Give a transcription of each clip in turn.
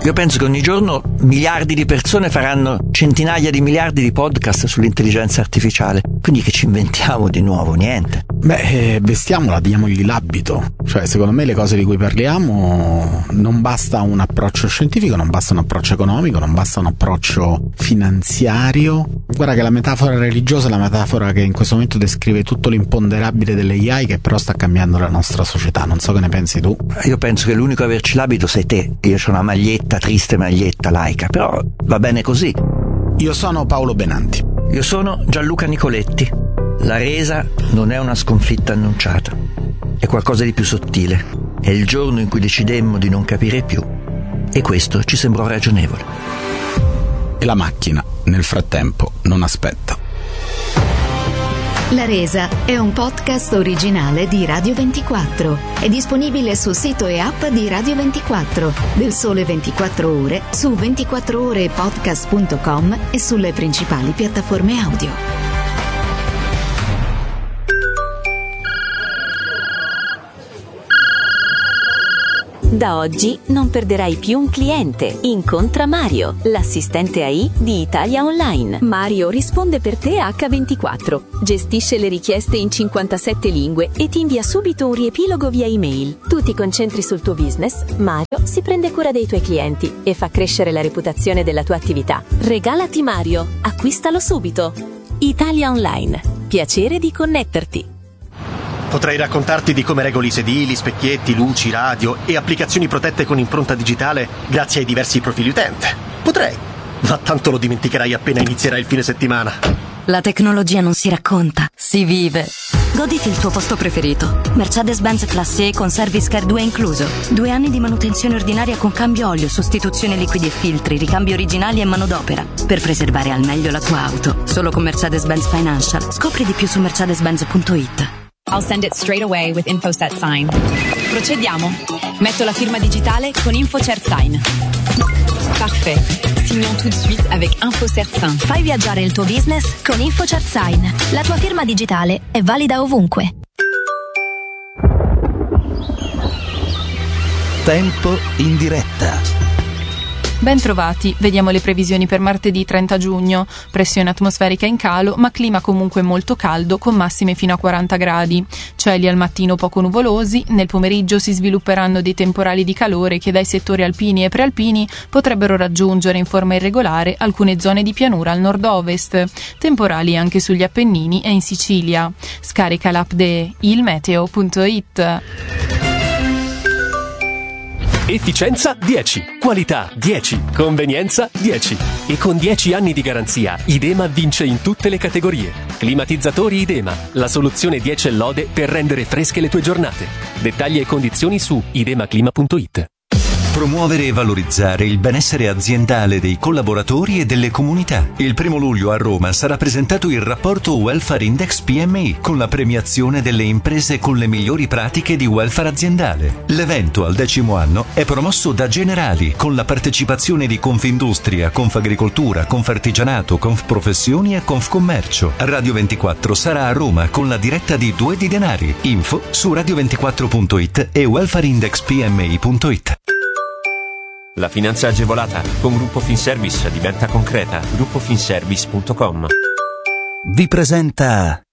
Io penso che ogni giorno miliardi di persone faranno centinaia di miliardi di podcast sull'intelligenza artificiale. Quindi che ci inventiamo di nuovo? Niente. Vestiamola, diamogli l'abito. Cioè, secondo me le cose di cui parliamo non basta un approccio scientifico, non basta un approccio economico, non basta un approccio finanziario. Guarda che la metafora religiosa è la metafora che in questo momento descrive tutto l'imponderabile delle AI, che però sta cambiando la nostra società. Non so che ne pensi tu. Io penso che l'unico a averci l'abito sei te. Io ho una maglietta, triste maglietta laica, però va bene così. Io sono Paolo Benanti. Io sono Gianluca Nicoletti. La resa non è una sconfitta annunciata, è qualcosa di più sottile. È il giorno in cui decidemmo di non capire più, e questo ci sembrò ragionevole. E la macchina, nel frattempo, non aspetta. La resa è un podcast originale di Radio 24. È disponibile sul sito e app di Radio 24, del Sole 24 Ore, su 24orepodcast.com e sulle principali piattaforme audio. Da oggi non perderai più un cliente. Incontra Mario, l'assistente AI di Italia Online. Mario risponde per te H24, gestisce le richieste in 57 lingue e ti invia subito un riepilogo via email. Tu ti concentri sul tuo business, Mario si prende cura dei tuoi clienti e fa crescere la reputazione della tua attività. Regalati Mario, acquistalo subito. Italia Online, piacere di connetterti. Potrei raccontarti di come regoli sedili, specchietti, luci, radio e applicazioni protette con impronta digitale grazie ai diversi profili utente. Potrei, ma tanto lo dimenticherai appena inizierai il fine settimana. La tecnologia non si racconta, si vive. Goditi il tuo posto preferito. Mercedes-Benz Classe E con Service Care 2 incluso. 2 anni di manutenzione ordinaria con cambio olio, sostituzione liquidi e filtri, ricambi originali e manodopera. Per preservare al meglio la tua auto. Solo con Mercedes-Benz Financial. Scopri di più su mercedes-benz.it. I'll send it straight away with InfoSet Sign. Procediamo. Metto la firma digitale con InfoCert Sign. Parfait. Signons tout de suite avec InfoCert Sign. Fai viaggiare il tuo business con InfoCert Sign. La tua firma digitale è valida ovunque. Tempo in diretta. Ben trovati, vediamo le previsioni per martedì 30 giugno. Pressione atmosferica in calo, ma clima comunque molto caldo con massime fino a 40 gradi. Cieli al mattino poco nuvolosi, nel pomeriggio si svilupperanno dei temporali di calore che dai settori alpini e prealpini potrebbero raggiungere in forma irregolare alcune zone di pianura al nord-ovest. Temporali anche sugli Appennini e in Sicilia. Scarica l'app de ilmeteo.it. Efficienza 10, qualità 10, convenienza 10. E con 10 anni di garanzia, Idema vince in tutte le categorie. Climatizzatori Idema, la soluzione 10 lode per rendere fresche le tue giornate. Dettagli e condizioni su idemaclima.it. Promuovere e valorizzare il benessere aziendale dei collaboratori e delle comunità. Il 1 luglio a Roma sarà presentato il rapporto Welfare Index PMI con la premiazione delle imprese con le migliori pratiche di welfare aziendale. L'evento al 10° anno è promosso da Generali con la partecipazione di Confindustria, Confagricoltura, Confartigianato, Confprofessioni e Confcommercio. Radio 24 sarà a Roma con la diretta di Due di Denari. Info su radio24.it e welfareindexpmi.it. La finanza agevolata con Gruppo Finservice diventa concreta. gruppofinservice.com. Vi presenta.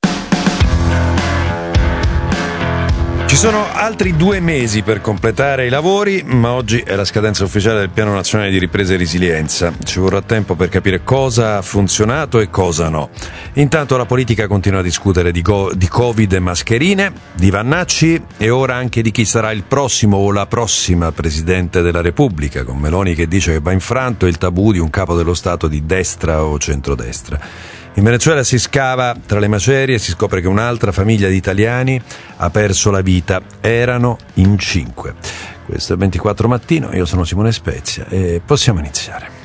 Ci sono altri 2 mesi per completare i lavori, ma oggi è la scadenza ufficiale del Piano Nazionale di Ripresa e Resilienza. Ci vorrà tempo per capire cosa ha funzionato e cosa no. Intanto la politica continua a discutere di Covid e mascherine, di Vannacci e ora anche di chi sarà il prossimo o la prossima Presidente della Repubblica, con Meloni che dice che va infranto il tabù di un capo dello Stato di destra o centrodestra. In Venezuela si scava tra le macerie e si scopre che un'altra famiglia di italiani ha perso la vita. Erano in 5. Questo è il 24 mattino, io sono Simone Spezia e possiamo iniziare.